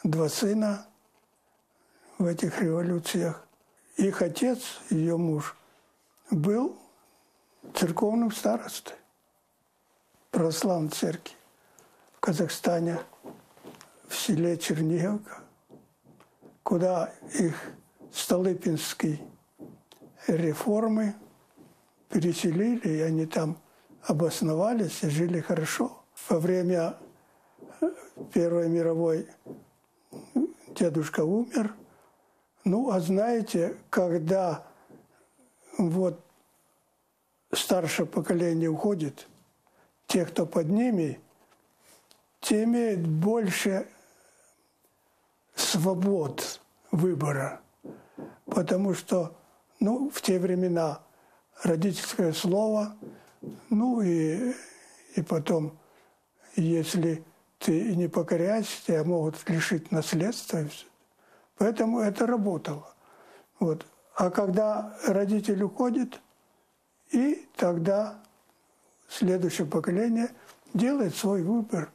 два сына в этих революциях. Их отец, ее муж, был церковным старостой православной церкви в Казахстане, в селе Черниговка, куда их столыпинские реформы переселили, и они там обосновались и жили хорошо. Во время Первой мировой дедушка умер. Ну, а знаете, когда вот старшее поколение уходит, те, кто под ними, те имеют больше свобод выбора. Потому что, ну, в те времена родительское слово, ну и потом, если ты не покоряешься, тебя могут лишить наследства. Поэтому это работало. Вот. А когда родитель уходит, и тогда следующее поколение делает свой выбор.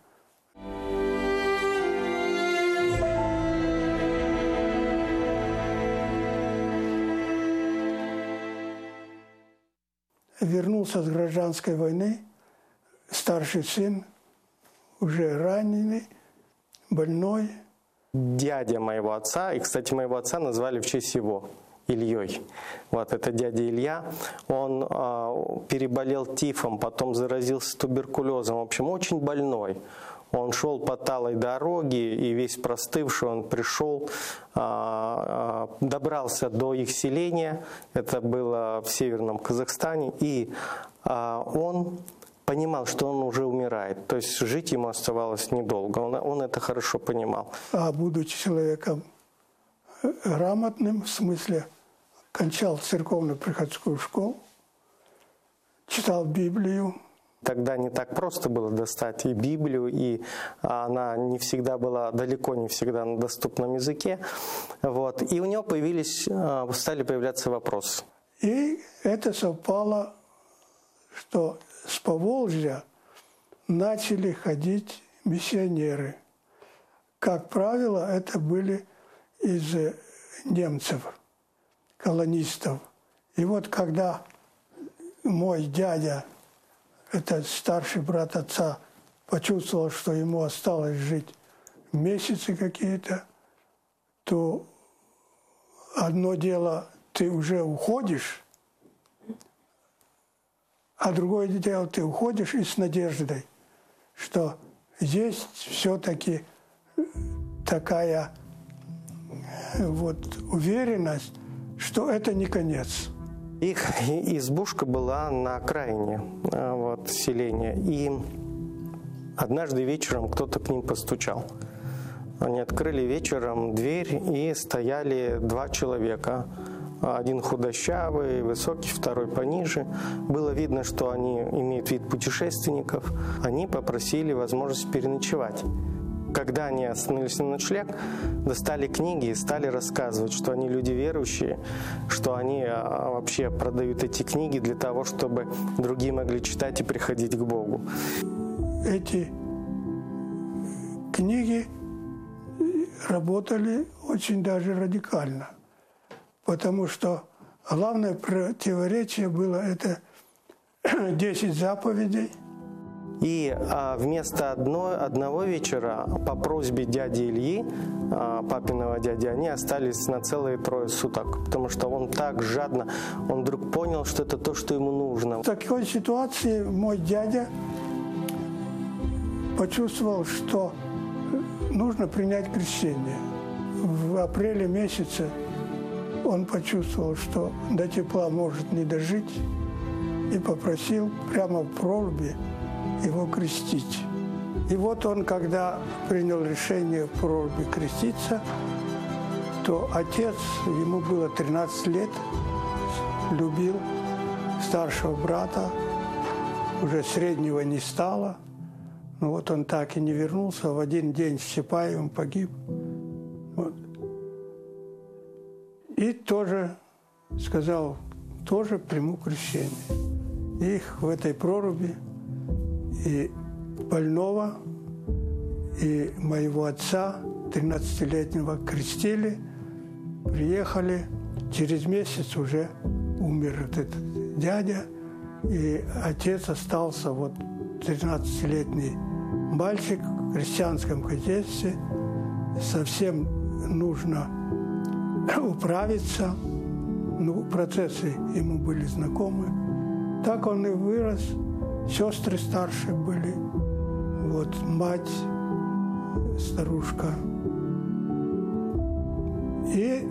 Вернулся с гражданской войны, старший сын, уже раненый, больной. Дядя моего отца, и, кстати, моего отца назвали в честь его, Ильей. Вот это дядя Илья, он переболел тифом, потом заразился туберкулезом, в общем, очень больной. Он шел по талой дороге, и весь простывший он пришел, добрался до их селения, это было в Северном Казахстане, и он понимал, что он уже умирает, то есть жить ему оставалось недолго, он это хорошо понимал. А будучи человеком грамотным, в смысле, кончал церковно-приходскую школу, читал Библию. Тогда не так просто было достать и Библию, и она не всегда была, далеко не всегда на доступном языке. Вот. И у него стали появляться вопросы. И это совпало, что с Поволжья начали ходить миссионеры. Как правило, это были из немцев, колонистов. И вот когда мой дядя, это старший брат отца, почувствовал, что ему осталось жить месяцы какие-то, то одно дело, ты уже уходишь, а другое дело, ты уходишь и с надеждой, что есть все-таки такая вот уверенность, что это не конец. Их избушка была на окраине селения, и однажды вечером кто-то к ним постучал. Они открыли вечером дверь, и стояли два человека. Один худощавый, высокий, второй пониже. Было видно, что они имеют вид путешественников. Они попросили возможность переночевать. Когда они остановились на ночлег, достали книги и стали рассказывать, что они люди верующие, что они вообще продают эти книги для того, чтобы другие могли читать и приходить к Богу. Эти книги работали очень даже радикально, потому что главное противоречие было это 10 заповедей. И вместо одного вечера по просьбе дяди Ильи, папиного дяди, они остались на целые 3 суток, потому что он так жадно, он вдруг понял, что это то, что ему нужно. В такой ситуации мой дядя почувствовал, что нужно принять крещение. В апреле месяце он почувствовал, что до тепла может не дожить, и попросил прямо в проруби его крестить. И вот он, когда принял решение в проруби креститься, то отец, ему было 13 лет, любил старшего брата, уже среднего не стало. Но вот он так и не вернулся, в один день с Чапаевым погиб. Вот. И тоже сказал, тоже приму крещение. Их в этой проруби и больного, и моего отца 13-летнего крестили, приехали. Через месяц уже умер этот дядя, и отец остался, вот 13-летний мальчик в крестьянском хозяйстве. Совсем нужно управиться. Ну, процессы ему были знакомы. Так он и вырос. Сестры старшие были. Вот мать, старушка. И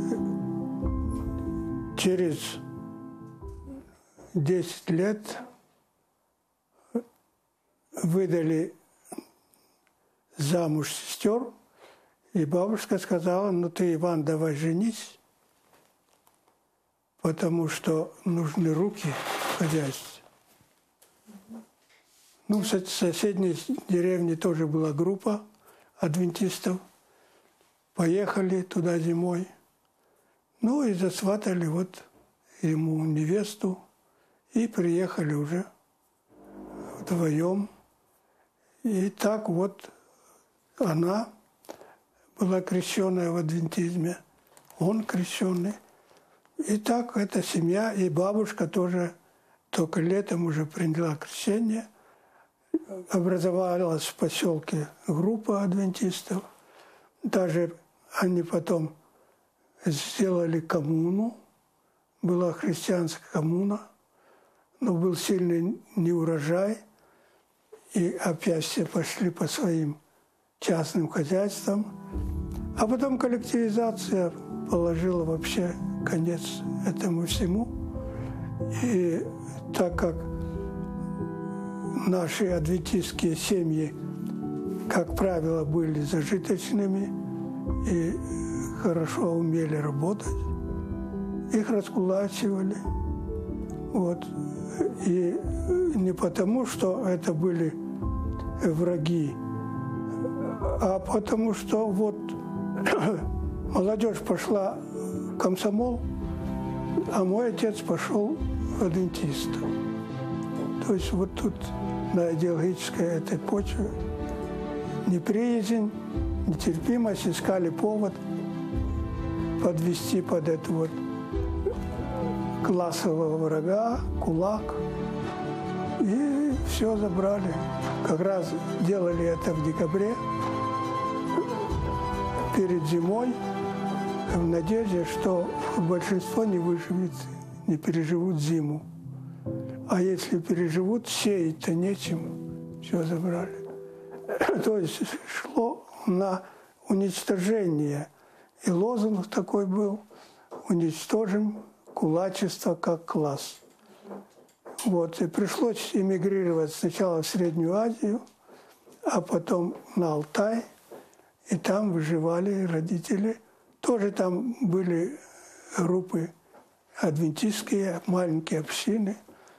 через 10 лет выдали замуж сестер, и бабушка сказала: ну ты, Иван, давай женись, потому что нужны руки в хозяйстве. Ну, в соседней деревне тоже была группа адвентистов. Поехали туда зимой. Ну и засватали вот ему невесту. И приехали уже вдвоем. И так вот она была крещенная в адвентизме, он крещенный. И так эта семья, и бабушка тоже только летом уже приняла крещение. Образовалась в поселке группа адвентистов. Даже они потом сделали коммуну, была христианская коммуна, но был сильный неурожай, и опять все пошли по своим частным хозяйствам. А потом коллективизация положила вообще конец этому всему. И так как наши адвентистские семьи, как правило, были зажиточными и хорошо умели работать, их раскулачивали. Вот. И не потому, что это были враги, а потому что вот молодежь пошла в комсомол, а мой отец пошел в адвентистов. То есть вот тут на идеологической этой почве неприязнь, нетерпимость, искали повод подвести под это вот классового врага, кулак. И все забрали. Как раз делали это в декабре, перед зимой, в надежде, что большинство не выживет, не переживут зиму. А если переживут, сеять-то нечем. Все забрали. То есть шло на уничтожение. И лозунг такой был: уничтожим кулачество как класс. Вот. И пришлось эмигрировать сначала в Среднюю Азию, а потом на Алтай. И там выживали родители. Тоже там были группы адвентистские, маленькие общины.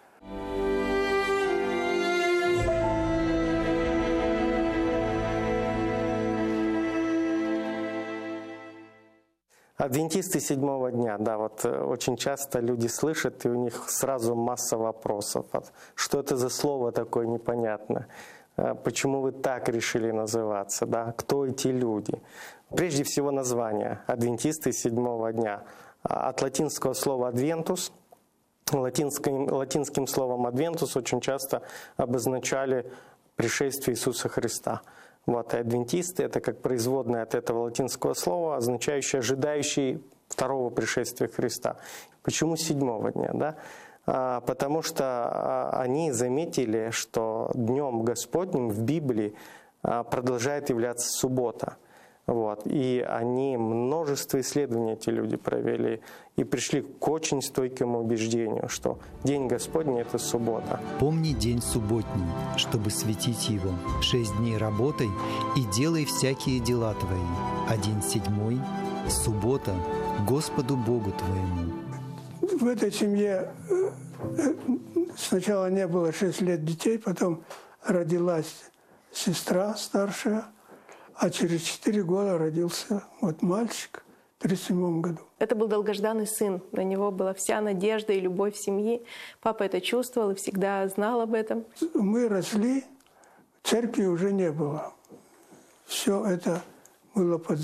Адвентисты седьмого дня, да, вот очень часто люди слышат, и у них сразу масса вопросов. Что это за слово такое непонятно? Почему вы так решили называться? Да? Кто эти люди? Прежде всего название «Адвентисты седьмого дня». От латинского слова «адвентус». Латинским словом «адвентус» очень часто обозначали пришествие Иисуса Христа. Вот, и адвентисты — это как производное от этого латинского слова, означающее «ожидающий второго пришествия Христа». Почему седьмого дня? Да? Потому что они заметили, что Днем Господним в Библии продолжает являться суббота. Вот. И они множество исследований, эти люди провели, и пришли к очень стойкому убеждению, что День Господний — это суббота. «Помни день субботний, чтобы светить его. 6 дней работай и делай всякие дела твои. А день седьмой — суббота Господу Богу твоему». В этой семье сначала не было 6 лет детей, потом родилась сестра старшая, а через 4 года родился вот мальчик в 1937 году. Это был долгожданный сын. На него была вся надежда и любовь семьи. Папа это чувствовал и всегда знал об этом. Мы росли, церкви уже не было. Все это было под